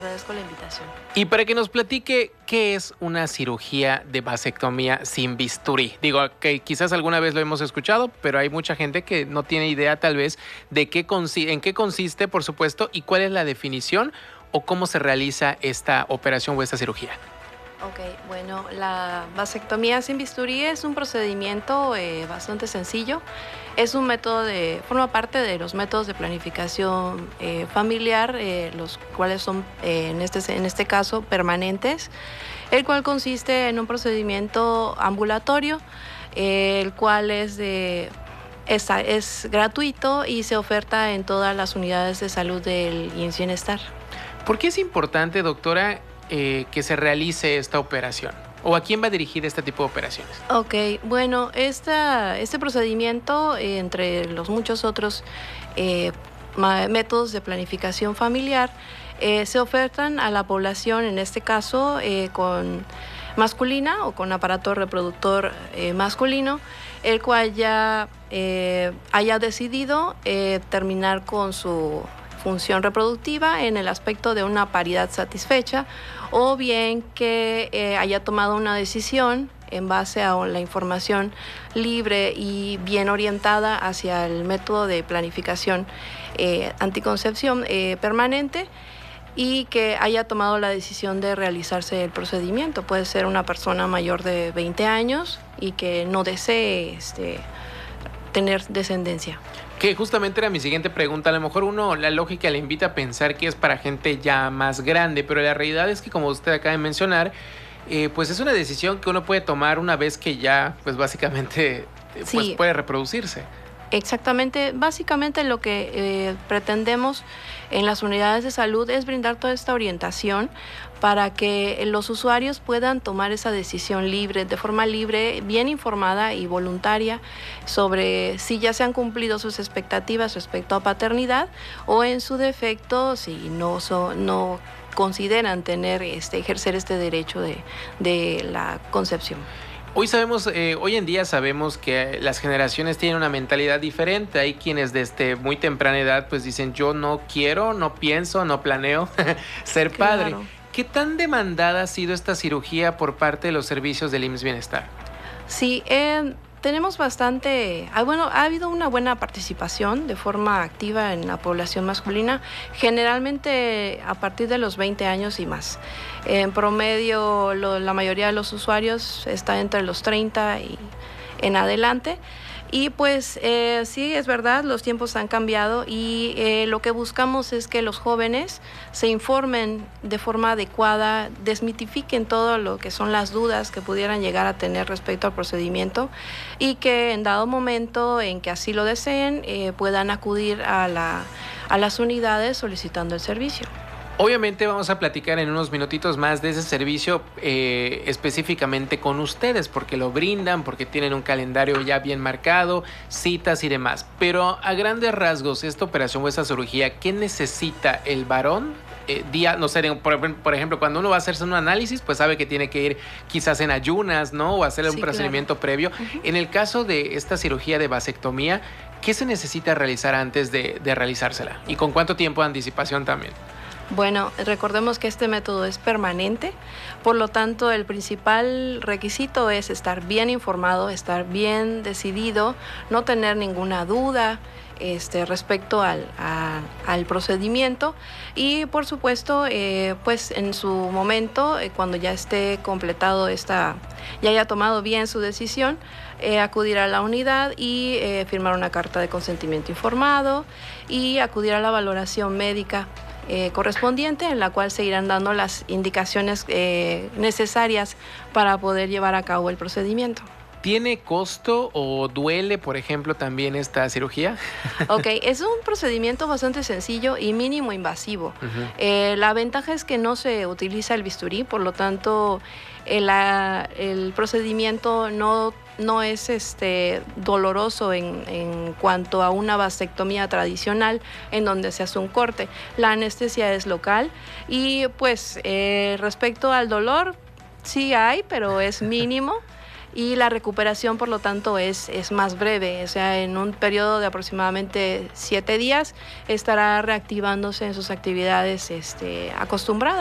Agradezco la invitación. Y para que nos platique qué es una cirugía de vasectomía sin bisturí. Digo, que quizás alguna vez lo hemos escuchado, pero hay mucha gente que no tiene idea tal vez de en qué consiste, por supuesto, y cuál es la definición o cómo se realiza esta operación o esta cirugía. Ok, bueno, la vasectomía sin bisturí es un procedimiento bastante sencillo. Es un método forma parte de los métodos de planificación familiar, los cuales son en este caso permanentes, el cual consiste en un procedimiento ambulatorio, el cual es gratuito y se oferta en todas las unidades de salud del IMSS Bienestar. ¿Por qué es importante, doctora, que se realice esta operación? ¿O a quién va dirigida este tipo de operaciones? Ok, bueno, este procedimiento, entre los muchos otros métodos de planificación familiar, se ofertan a la población, en este caso, con masculina o con aparato reproductor masculino, el cual ya haya decidido terminar con su función reproductiva en el aspecto de una paridad satisfecha, o bien que haya tomado una decisión en base a la información libre y bien orientada hacia el método de planificación anticoncepción permanente, y que haya tomado la decisión de realizarse el procedimiento. Puede ser una persona mayor de 20 años y que no desee tener descendencia. Que justamente era mi siguiente pregunta. A lo mejor la lógica le invita a pensar que es para gente ya más grande, pero la realidad es que, como usted acaba de mencionar, pues es una decisión que uno puede tomar una vez que ya, pues básicamente, pues Sí. puede reproducirse. Exactamente, básicamente lo que pretendemos en las unidades de salud es brindar toda esta orientación para que los usuarios puedan tomar esa decisión libre, de forma libre, bien informada y voluntaria, sobre si ya se han cumplido sus expectativas respecto a paternidad, o en su defecto, si no consideran ejercer este derecho de la concepción. Hoy en día sabemos que las generaciones tienen una mentalidad diferente. Hay quienes desde muy temprana edad pues dicen: yo no quiero, no pienso, no planeo ser padre. Claro. ¿Qué tan demandada ha sido esta cirugía por parte de los servicios del IMSS Bienestar? Sí, tenemos ha habido una buena participación de forma activa en la población masculina, generalmente a partir de los 20 años y más. En promedio, la mayoría de los usuarios está entre los 30 y en adelante. Y pues sí, es verdad, los tiempos han cambiado, y lo que buscamos es que los jóvenes se informen de forma adecuada, desmitifiquen todo lo que son las dudas que pudieran llegar a tener respecto al procedimiento, y que en dado momento en que así lo deseen puedan acudir a las unidades solicitando el servicio. Obviamente vamos a platicar en unos minutitos más de ese servicio específicamente con ustedes, porque lo brindan, porque tienen un calendario ya bien marcado, citas y demás. Pero a grandes rasgos, esta operación o esta cirugía, ¿qué necesita el varón? No sé, por ejemplo, cuando uno va a hacerse un análisis, pues sabe que tiene que ir quizás en ayunas, ¿no? O hacer un procedimiento previo. En el caso de esta cirugía de vasectomía, ¿qué se necesita realizar antes de realizársela? ¿Y con cuánto tiempo de anticipación también? Bueno, recordemos que este método es permanente, por lo tanto el principal requisito es estar bien informado, estar bien decidido, no tener ninguna duda respecto al procedimiento, y por supuesto pues en su momento, cuando ya esté completado ya haya tomado bien su decisión, acudir a la unidad y firmar una carta de consentimiento informado y acudir a la valoración médica correspondiente, en la cual se irán dando las indicaciones necesarias para poder llevar a cabo el procedimiento. ¿Tiene costo o duele, por ejemplo, también esta cirugía? Ok, es un procedimiento bastante sencillo y mínimo invasivo. La ventaja es que no se utiliza el bisturí, por lo tanto el procedimiento no es doloroso en cuanto a una vasectomía tradicional en donde se hace un corte. La anestesia es local y pues respecto al dolor sí hay, pero es mínimo. y la recuperación, por lo tanto, es más breve. O sea, en un periodo de aproximadamente 7 días estará reactivándose en sus actividades acostumbradas.